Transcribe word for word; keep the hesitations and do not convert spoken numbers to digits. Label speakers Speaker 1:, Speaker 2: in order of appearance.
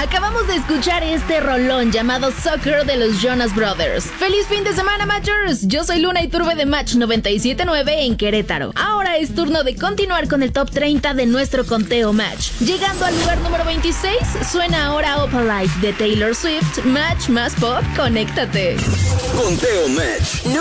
Speaker 1: Acabamos de escuchar este rolón llamado Soccer de los Jonas Brothers. ¡Feliz fin de semana, Matchers! Yo soy Luna Iturbe de Match noventa y siete punto nueve en Querétaro. Ahora es turno de continuar con el top treinta de nuestro conteo Match. Llegando al lugar número veintiséis, suena ahora Opalite de Taylor Swift. Match más pop, conéctate.
Speaker 2: Conteo Match.